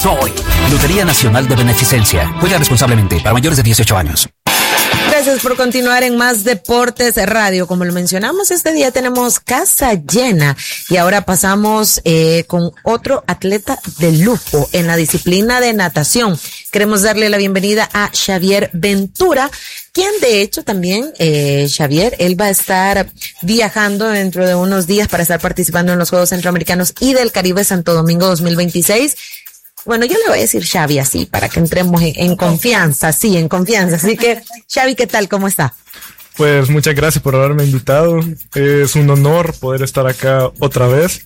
Soy Lotería Nacional de Beneficencia. Juega responsablemente para mayores de 18 años. Gracias por continuar en Más Deportes Radio. Como lo mencionamos, este día tenemos casa llena y ahora pasamos con otro atleta de lujo en la disciplina de natación. Queremos darle la bienvenida a Xavier Ventura, quien de hecho también, Xavier, él va a estar viajando dentro de unos días para estar participando en los Juegos Centroamericanos y del Caribe Santo Domingo 2026. Bueno, yo le voy a decir Xavi así, para que entremos en confianza, sí, en confianza. Así que, Xavi, ¿qué tal? ¿Cómo está? Pues muchas gracias por haberme invitado. Es un honor poder estar acá otra vez.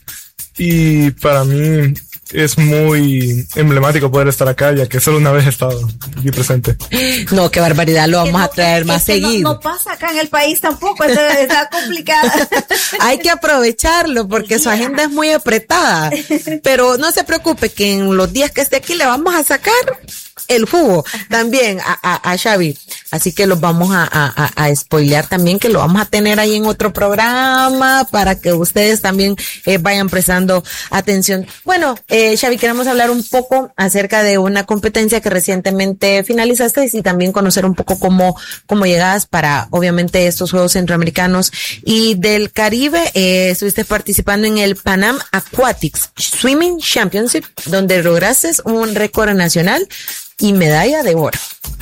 Y para mí es muy emblemático poder estar acá, ya que solo una vez he estado aquí presente. No, qué barbaridad, lo vamos a traer más seguido. No pasa acá en el país tampoco, está complicada. Hay que aprovecharlo porque su agenda es muy apretada. Pero no se preocupe que en los días que esté aquí le vamos a sacar el jugo también a Xavi. Así que los vamos a spoilear también, que lo vamos a tener ahí en otro programa para que ustedes también vayan prestando atención. Bueno, Xavi, queremos hablar un poco acerca de una competencia que recientemente finalizaste y también conocer un poco cómo llegadas para, obviamente, estos Juegos Centroamericanos y del Caribe. Estuviste participando en el Pan Am Aquatics Swimming Championship, donde lograste un récord nacional y medalla de oro.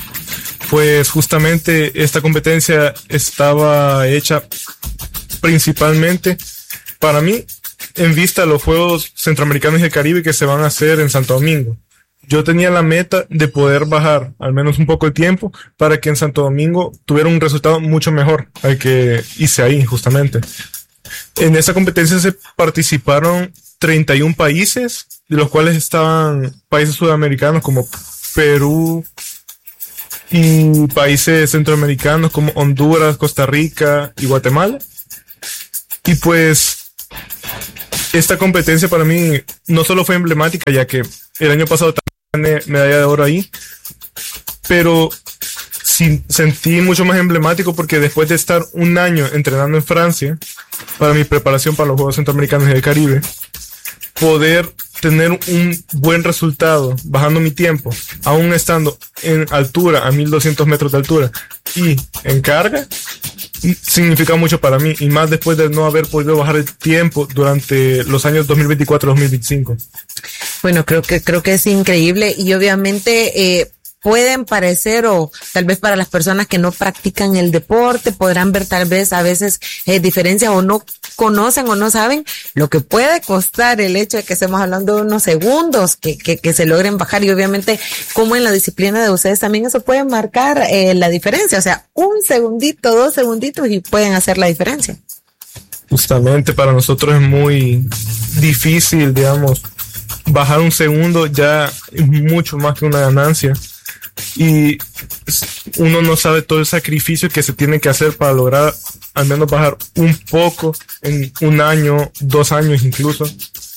Pues justamente esta competencia estaba hecha principalmente para mí en vista a los Juegos Centroamericanos y del Caribe que se van a hacer en Santo Domingo. Yo tenía la meta de poder bajar al menos un poco el tiempo para que en Santo Domingo tuviera un resultado mucho mejor al que hice ahí justamente. En esa competencia se participaron 31 países, de los cuales estaban países sudamericanos como Perú y países centroamericanos como Honduras, Costa Rica y Guatemala. Y pues esta competencia para mí no solo fue emblemática, ya que el año pasado también gané medalla de oro ahí, pero sí, sentí mucho más emblemático porque después de estar un año entrenando en Francia para mi preparación para los Juegos Centroamericanos y del Caribe, poder tener un buen resultado bajando mi tiempo, aún estando en altura, a 1200 metros de altura y en carga, significa mucho para mí, y más después de no haber podido bajar el tiempo durante los años 2024-2025. Bueno, creo que es increíble y obviamente pueden parecer, o tal vez para las personas que no practican el deporte, podrán ver tal vez a veces diferencias o no conocen o no saben lo que puede costar el hecho de que estemos hablando de unos segundos que se logren bajar, y obviamente como en la disciplina de ustedes también eso puede marcar la diferencia, o sea, un segundito, 2 segunditos y pueden hacer la diferencia. Justamente para nosotros es muy difícil, digamos, bajar un segundo ya es mucho más que una ganancia. Y uno no sabe todo el sacrificio que se tiene que hacer para lograr al menos bajar un poco en un año, 2 años incluso.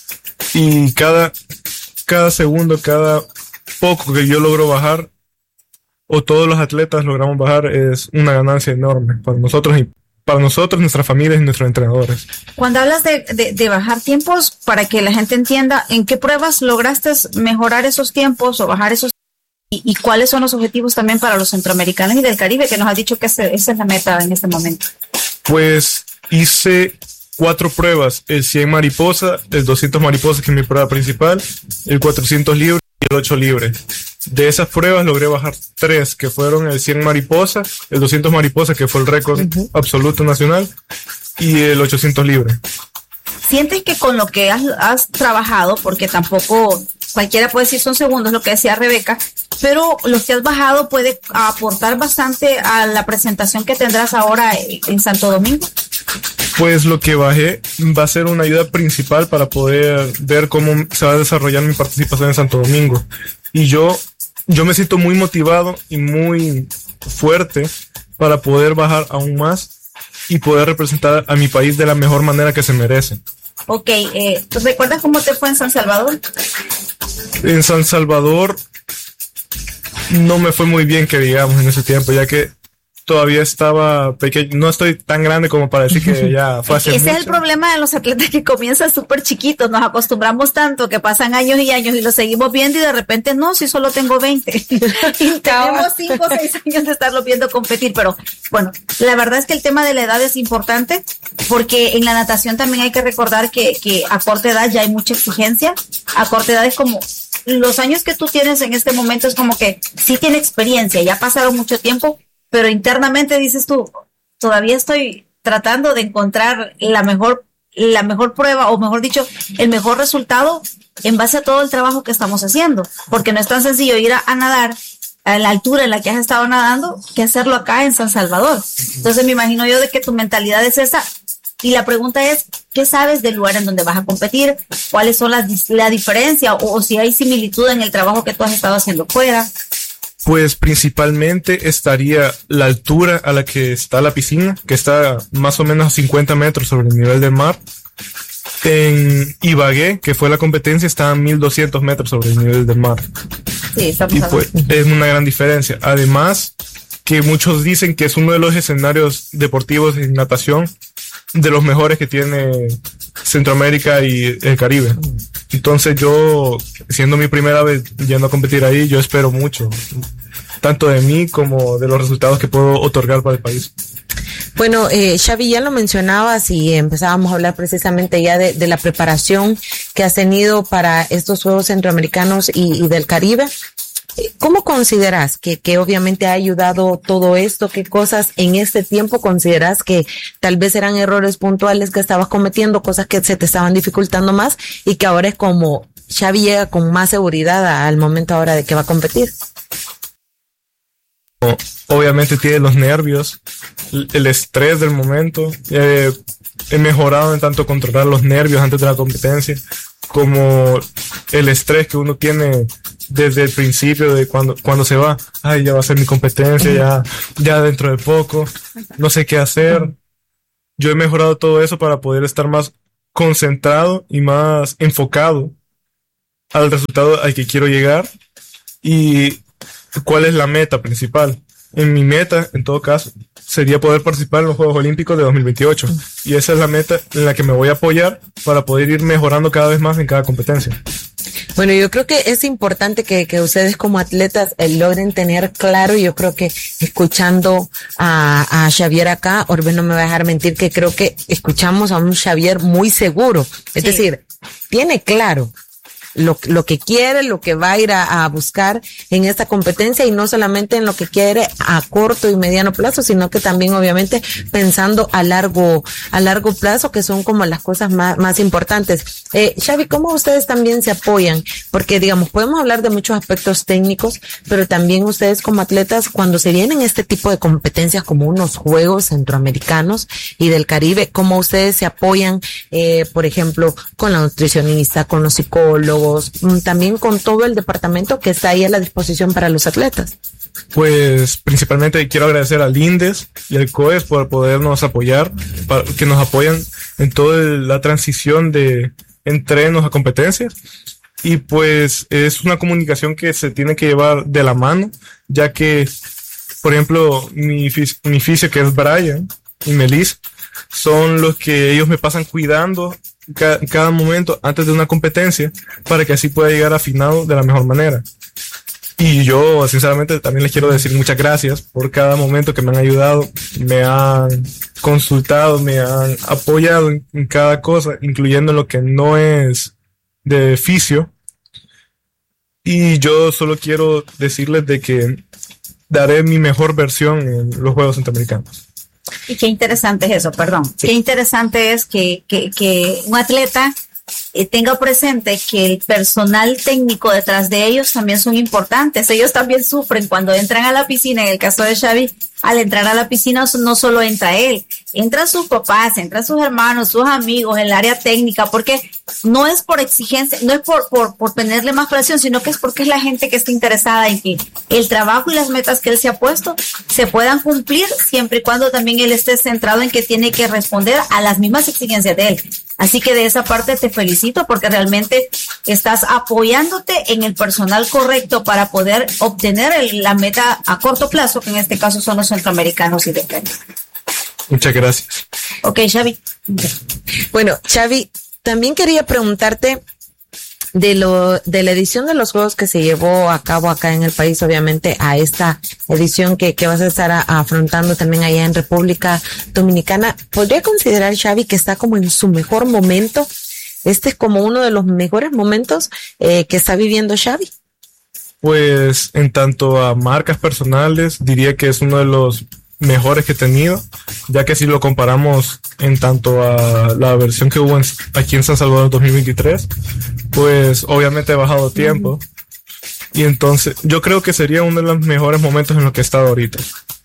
Y cada segundo, cada poco que yo logro bajar, o todos los atletas logramos bajar, es una ganancia enorme para nosotros y para nosotros, nuestras familias y nuestros entrenadores. Cuando hablas de bajar tiempos, para que la gente entienda, ¿en qué pruebas lograste mejorar esos tiempos o bajar esos? ¿Y cuáles son los objetivos también para los centroamericanos y del Caribe, que nos has dicho que esa es la meta en este momento? Pues hice 4 pruebas, el 100 mariposa, el 200 mariposa, que es mi prueba principal, el 400 libre y el 8 libre. De esas pruebas logré bajar 3, que fueron el 100 mariposa, el 200 mariposa, que fue el récord absoluto nacional, y el 800 libre. ¿Sientes que con lo que has trabajado, porque tampoco cualquiera puede decir son segundos, lo que decía Rebeca, pero lo que has bajado puede aportar bastante a la presentación que tendrás ahora en Santo Domingo? Pues lo que bajé va a ser una ayuda principal para poder ver cómo se va a desarrollar mi participación en Santo Domingo. Y yo me siento muy motivado y muy fuerte para poder bajar aún más y poder representar a mi país de la mejor manera que se merece. Ok, ¿recuerdas cómo te fue en San Salvador? En San Salvador no me fue muy bien, que digamos, en ese tiempo, ya que todavía estaba pequeño, no estoy tan grande como para decir que ya fue hace Ese mucho. es el problema de los atletas que comienzan súper chiquitos, nos acostumbramos tanto que pasan años y años y los seguimos viendo y de repente no, si solo tengo 20 y tenemos 5 o 6 años de estarlos viendo competir, pero bueno, la verdad es que el tema de la edad es importante porque en la natación también hay que recordar que a corta edad ya hay mucha exigencia, a corta edad es como los años que tú tienes en este momento es como que sí tiene experiencia, ya pasaron mucho tiempo, pero internamente dices tú, todavía estoy tratando de encontrar la mejor prueba, o mejor dicho, el mejor resultado en base a todo el trabajo que estamos haciendo, porque no es tan sencillo ir a nadar a la altura en la que has estado nadando que hacerlo acá en San Salvador. Entonces me imagino yo de que tu mentalidad es esa. Y la pregunta es, ¿qué sabes del lugar en donde vas a competir? ¿Cuáles son la diferencia o si hay similitud en el trabajo que tú has estado haciendo fuera? Pues principalmente estaría la altura a la que está la piscina, que está más o menos a 50 metros sobre el nivel del mar. En Ibagué, que fue la competencia, está a 1200 metros sobre el nivel del mar. Sí, estamos Y pues es una gran diferencia. Además, que muchos dicen que es uno de los escenarios deportivos en natación de los mejores que tiene Centroamérica y el Caribe. Entonces yo, siendo mi primera vez yendo a competir ahí, yo espero mucho, tanto de mí como de los resultados que puedo otorgar para el país. Bueno, Xavi, ya lo mencionabas y empezábamos a hablar precisamente ya de la preparación que has tenido para estos Juegos Centroamericanos y del Caribe. ¿Cómo consideras que obviamente ha ayudado todo esto? ¿Qué cosas en este tiempo consideras que tal vez eran errores puntuales que estabas cometiendo, cosas que se te estaban dificultando más y que ahora es como Xavi llega con más seguridad al momento ahora de que va a competir? Obviamente tiene los nervios, el estrés del momento. He mejorado en tanto controlar los nervios antes de la competencia, como el estrés que uno tiene desde el principio de cuando se va. Ay, ya va a ser mi competencia, ya dentro de poco, no sé qué hacer. Yo he mejorado todo eso para poder estar más concentrado y más enfocado al resultado al que quiero llegar y cuál es la meta principal. En mi meta, en todo caso, sería poder participar en los Juegos Olímpicos de 2028. Y esa es la meta en la que me voy a apoyar para poder ir mejorando cada vez más en cada competencia. Bueno, yo creo que es importante que ustedes como atletas logren tener claro, yo creo que escuchando a Xavier acá, Orbe no me va a dejar mentir que creo que escuchamos a un Xavier muy seguro. Es decir, tiene claro lo que quiere, lo que va a ir a buscar en esta competencia y no solamente en lo que quiere a corto y mediano plazo, sino que también obviamente pensando a largo plazo, que son como las cosas más importantes. Xavi, ¿cómo ustedes también se apoyan? Porque digamos, podemos hablar de muchos aspectos técnicos, pero también ustedes como atletas, cuando se vienen este tipo de competencias como unos Juegos Centroamericanos y del Caribe, ¿cómo ustedes se apoyan, por ejemplo, con la nutricionista, con los psicólogos, también con todo el departamento que está ahí a la disposición para los atletas? Pues principalmente quiero agradecer al INDES y al COES por podernos apoyar, que nos apoyan en toda la transición de entrenos a competencias. Y pues es una comunicación que se tiene que llevar de la mano, ya que, por ejemplo, mi fisio, que es Brian, y Melissa, son los que ellos me pasan cuidando cada momento antes de una competencia para que así pueda llegar afinado de la mejor manera. Y yo sinceramente también les quiero decir muchas gracias por cada momento que me han ayudado, me han consultado, me han apoyado en cada cosa, incluyendo lo que no es de fisio. Y yo solo quiero decirles de que daré mi mejor versión en los Juegos Centroamericanos. Y qué interesante es eso, perdón. Sí. Qué interesante es que un atleta tenga presente que el personal técnico detrás de ellos también son importantes. Ellos también sufren cuando entran a la piscina. En el caso de Xavi, al entrar a la piscina no solo entra él, entran sus papás, entran sus hermanos, sus amigos, el área técnica, porque no es por exigencia, no es por tenerle más presión, sino que es porque es la gente que está interesada en que el trabajo y las metas que él se ha puesto se puedan cumplir, siempre y cuando también él esté centrado en que tiene que responder a las mismas exigencias de él. Así que de esa parte te felicito porque realmente estás apoyándote en el personal correcto para poder obtener la meta a corto plazo, que en este caso son los centroamericanos y de tenis. Muchas gracias. Ok, Xavi. Bueno, Xavi, también quería preguntarte de la edición de los juegos que se llevó a cabo acá en el país, obviamente a esta edición que vas a estar afrontando también allá en República Dominicana. ¿Podría considerar, Xavi, que está como en su mejor momento? Este es como uno de los mejores momentos que está viviendo Xavi. Pues en tanto a marcas personales, diría que es uno de los mejores que he tenido, ya que si lo comparamos en tanto a la versión que hubo aquí en San Salvador en 2023, pues obviamente he bajado tiempo, y entonces yo creo que sería uno de los mejores momentos en los que he estado ahorita,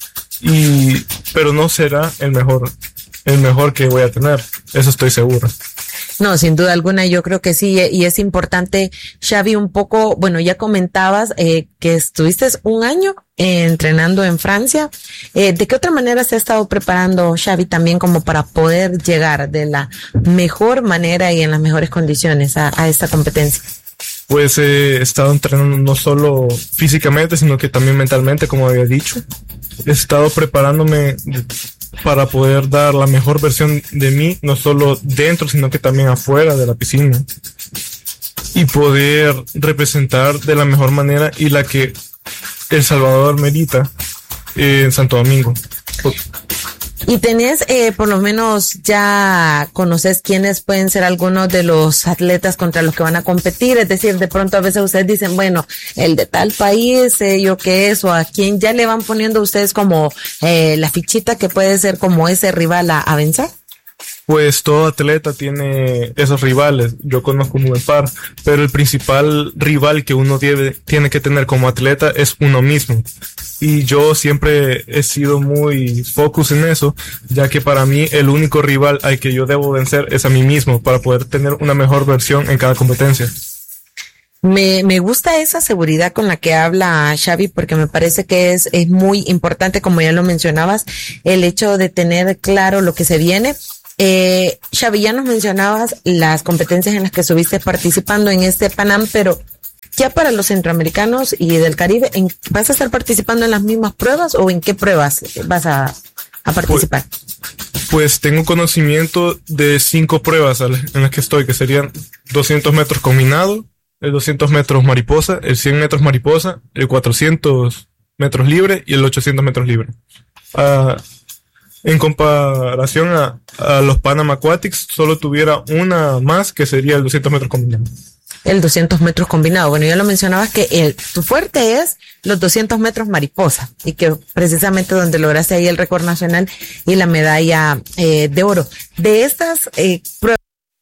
pero no será el mejor que voy a tener, eso estoy seguro. No, sin duda alguna, yo creo que sí, y es importante, Xavi, un poco, bueno, ya comentabas que estuviste un año entrenando en Francia. ¿De qué otra manera se ha estado preparando, Xavi, también como para poder llegar de la mejor manera y en las mejores condiciones a esta competencia? Pues he estado entrenando no solo físicamente, sino que también mentalmente, como había dicho. He estado preparándome para poder dar la mejor versión de mí, no solo dentro, sino que también afuera de la piscina. Y poder representar de la mejor manera y la que El Salvador merita en Santo Domingo. ¿Y tenés, por lo menos ya conoces quiénes pueden ser algunos de los atletas contra los que van a competir? Es decir, de pronto a veces ustedes dicen, bueno, el de tal país, yo qué es, o a quién ya le van poniendo ustedes como la fichita que puede ser como ese rival a vencer. Pues todo atleta tiene esos rivales, yo conozco un buen par, pero el principal rival que uno tiene que tener como atleta es uno mismo. Y yo siempre he sido muy focus en eso, ya que para mí el único rival al que yo debo vencer es a mí mismo para poder tener una mejor versión en cada competencia. Me gusta esa seguridad con la que habla Xavi, porque me parece que es muy importante, como ya lo mencionabas, el hecho de tener claro lo que se viene. Xavi, ya nos mencionabas las competencias en las que estuviste participando en este Panam, pero ya para los centroamericanos y del Caribe, ¿vas a estar participando en las mismas pruebas o en qué pruebas vas a participar? Pues tengo conocimiento de 5 pruebas en las que estoy, que serían 200 metros combinado, el 200 metros mariposa, el 100 metros mariposa, el 400 metros libre y el 800 metros libre. En comparación a los Panam Aquatics, solo tuviera una más, que sería el 200 metros combinado. El 200 metros combinado. Bueno, ya lo mencionabas que tu fuerte es los 200 metros mariposa, y que precisamente donde lograste ahí el récord nacional y la medalla de oro. De estas pruebas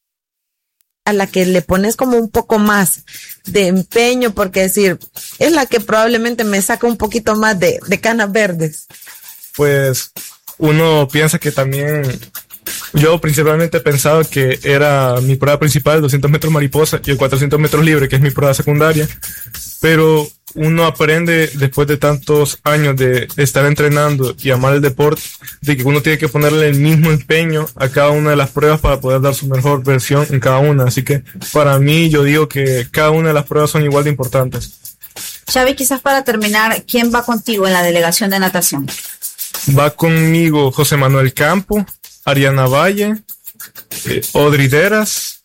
a la que le pones como un poco más de empeño, porque decir, es la que probablemente me saca un poquito más de canas verdes. Pues uno piensa que también, yo principalmente pensaba que era mi prueba principal, el 200 metros mariposa y el 400 metros libre, que es mi prueba secundaria, pero uno aprende después de tantos años de estar entrenando y amar el deporte, de que uno tiene que ponerle el mismo empeño a cada una de las pruebas para poder dar su mejor versión en cada una. Así que para mí yo digo que cada una de las pruebas son igual de importantes. Xavi, quizás para terminar, ¿quién va contigo en la delegación de natación? Va conmigo José Manuel Campo, Ariana Valle, Odri Deras,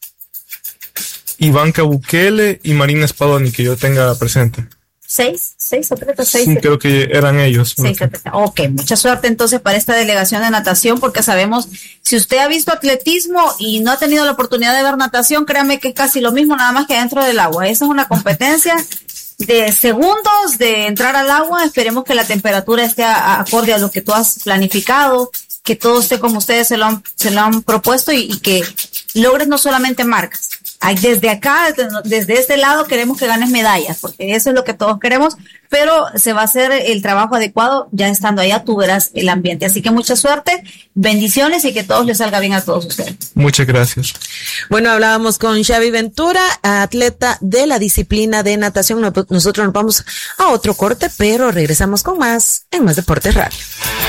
Ivanka Bukele y Marina Spadoni, que yo tenga presente. ¿6 atletas? Sí, creo que eran ellos. 6 atletas. Ok, mucha suerte entonces para esta delegación de natación, porque sabemos, si usted ha visto atletismo y no ha tenido la oportunidad de ver natación, créame que es casi lo mismo, nada más que dentro del agua. Esa es una competencia de segundos de entrar al agua. Esperemos que la temperatura esté acorde a lo que tú has planificado, que todo esté como ustedes se lo han propuesto y que logres no solamente marcas. Desde acá, desde este lado, queremos que ganes medallas, porque eso es lo que todos queremos, pero se va a hacer el trabajo adecuado. Ya estando allá, tú verás el ambiente. Así que mucha suerte, bendiciones y que todo les salga bien a todos ustedes. Muchas gracias. Bueno, hablábamos con Xavi Ventura, atleta de la disciplina de natación. Nosotros nos vamos a otro corte, pero regresamos con más en Más Deportes Radio.